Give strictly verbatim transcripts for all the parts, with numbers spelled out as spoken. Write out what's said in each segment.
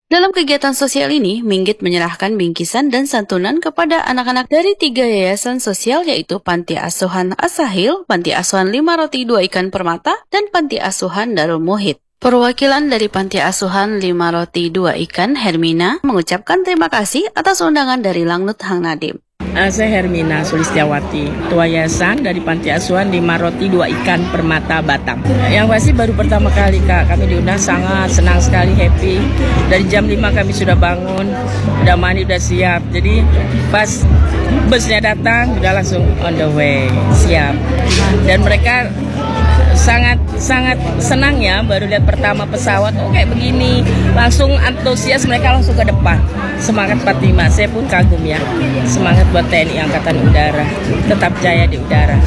Dalam kegiatan sosial ini, Minggit menyerahkan bingkisan dan santunan kepada anak-anak dari tiga yayasan sosial yaitu Panti Asuhan As-Sahil, Panti Asuhan Lima Roti Dua Ikan Permata, dan Panti Asuhan Darul Muhit. Perwakilan dari Panti Asuhan Lima Roti Dua Ikan, Hermina, mengucapkan terima kasih atas undangan dari Langnut Hang Nadim. Saya Hermina Sulistiawati, Ketua Yayasan dari Panti Asuhan Lima Roti Dua Ikan Permata Batam. Yang pasti baru pertama kali Kak, kami diundang, sangat senang sekali, happy. Dari jam lima kami sudah bangun, udah mandi, udah siap. Jadi pas busnya datang, udah langsung on the way, siap. Dan mereka sangat sangat senang ya, baru lihat pertama pesawat, oh kayak begini, langsung antusias, mereka langsung ke depan, semangat empat puluh lima, saya pun kagum ya, semangat buat T N I Angkatan Udara, tetap jaya di udara.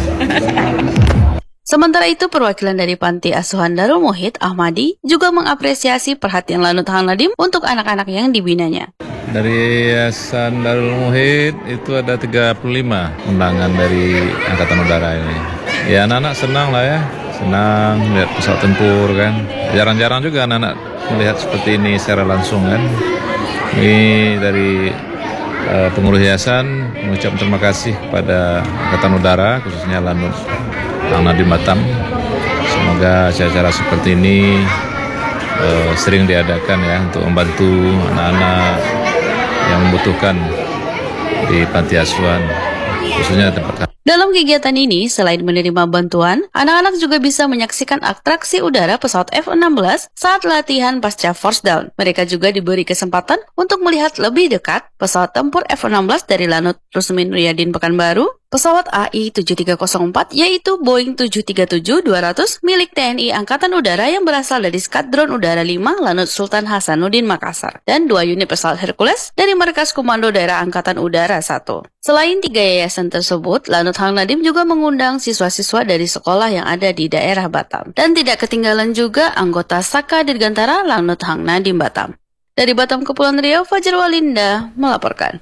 Sementara itu, perwakilan dari Panti Asuhan Darul Muhit, Ahmadi, juga mengapresiasi perhatian Langnut Hang Nadim untuk anak-anak yang dibinanya. Dari Yayasan Darul Muhit itu ada tiga puluh lima undangan dari Angkatan Udara ini. Ya anak-anak senang lah ya, senang melihat pesawat tempur kan. Jarang-jarang juga anak-anak melihat seperti ini secara langsung kan. Ini dari uh, pengurus yayasan mengucapkan terima kasih kepada Angkatan Udara, khususnya Langnut Hang Nadim Batam. Semoga acara-acara seperti ini uh, sering diadakan ya untuk membantu anak-anak yang membutuhkan di panti asuhan, khususnya tempat. Dalam kegiatan ini, selain menerima bantuan, anak-anak juga bisa menyaksikan atraksi udara pesawat F enam belas saat latihan pasca force down. Mereka juga diberi kesempatan untuk melihat lebih dekat pesawat tempur F enam belas dari Lanut Rusmin Riyadin Pekanbaru, pesawat A I tujuh tiga nol empat yaitu Boeing tujuh tiga tujuh dua ratus milik T N I Angkatan Udara yang berasal dari Skadron Udara lima Lanut Sultan Hasanuddin Makassar, dan dua unit pesawat Hercules dari Markas Komando Daerah Angkatan Udara satu. Selain tiga yayasan tersebut, Langnut Hang Nadim juga mengundang siswa-siswa dari sekolah yang ada di daerah Batam. Dan tidak ketinggalan juga anggota Saka Dirgantara Langnut Hang Nadim Batam. Dari Batam, Kepulauan Riau, Fajar Walinda melaporkan.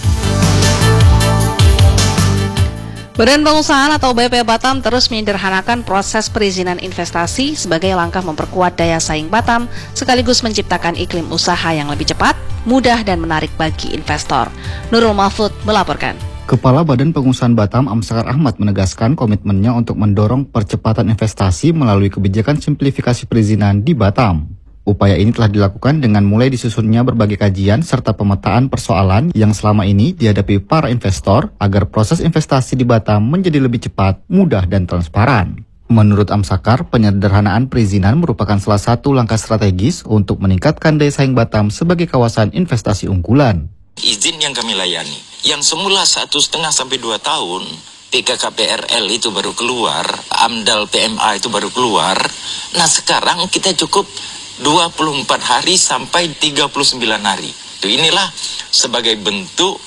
Badan Pengusahaan atau B P Batam terus menyederhanakan proses perizinan investasi sebagai langkah memperkuat daya saing Batam sekaligus menciptakan iklim usaha yang lebih cepat, mudah dan menarik bagi investor. Nurul Mahfud melaporkan. Kepala Badan Pengusahaan Batam Amsakar Ahmad menegaskan komitmennya untuk mendorong percepatan investasi melalui kebijakan simplifikasi perizinan di Batam. Upaya ini telah dilakukan dengan mulai disusunnya berbagai kajian serta pemetaan persoalan yang selama ini dihadapi para investor agar proses investasi di Batam menjadi lebih cepat, mudah, dan transparan. Menurut Amsakar, penyederhanaan perizinan merupakan salah satu langkah strategis untuk meningkatkan daya saing Batam sebagai kawasan investasi unggulan. Izin yang kami layani, yang semula satu setengah sampai dua tahun, P K K P R L itu baru keluar, AMDAL P M A itu baru keluar, nah sekarang kita cukup dua puluh empat hari sampai tiga puluh sembilan hari. Inilah sebagai bentuk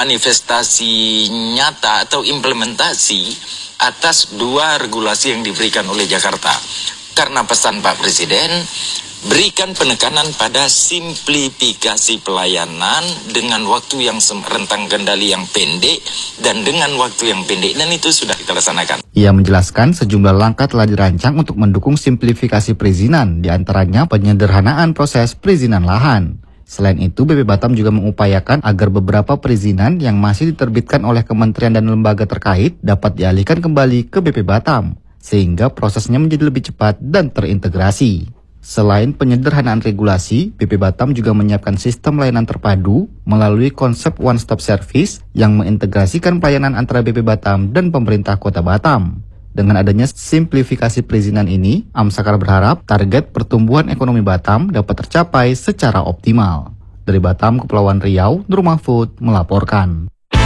manifestasi nyata atau implementasi atas dua regulasi yang diberikan oleh Jakarta. Karena pesan Pak Presiden, berikan penekanan pada simplifikasi pelayanan dengan waktu yang rentang kendali yang pendek dan dengan waktu yang pendek, dan itu sudah kita laksanakan. Ia menjelaskan sejumlah langkah telah dirancang untuk mendukung simplifikasi perizinan, diantaranya penyederhanaan proses perizinan lahan. Selain itu, B P Batam juga mengupayakan agar beberapa perizinan yang masih diterbitkan oleh kementerian dan lembaga terkait dapat dialihkan kembali ke B P Batam, sehingga prosesnya menjadi lebih cepat dan terintegrasi. Selain penyederhanaan regulasi, B P Batam juga menyiapkan sistem layanan terpadu melalui konsep one-stop service yang mengintegrasikan pelayanan antara B P Batam dan pemerintah Kota Batam. Dengan adanya simplifikasi perizinan ini, Amsakar berharap target pertumbuhan ekonomi Batam dapat tercapai secara optimal. Dari Batam, Kepulauan Riau, Nur Mahfud melaporkan.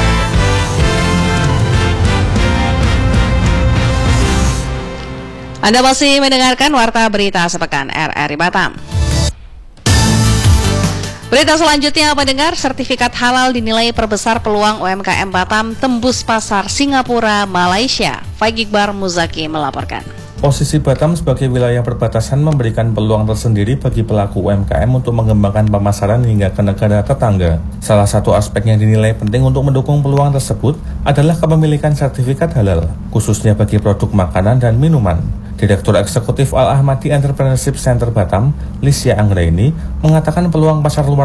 Anda masih mendengarkan Warta Berita Sepekan R R I Batam. Berita selanjutnya, pendengar, sertifikat halal dinilai perbesar peluang U M K M Batam tembus pasar Singapura, Malaysia. Faik Iqbar Muzaki melaporkan. Posisi Batam sebagai wilayah perbatasan memberikan peluang tersendiri bagi pelaku U M K M untuk mengembangkan pemasaran hingga ke negara tetangga. Salah satu aspek yang dinilai penting untuk mendukung peluang tersebut adalah kepemilikan sertifikat halal, khususnya bagi produk makanan dan minuman. Direktur Eksekutif Al-Ahmadi Entrepreneurship Center Batam, Lisya Anggraini, mengatakan peluang pasar luar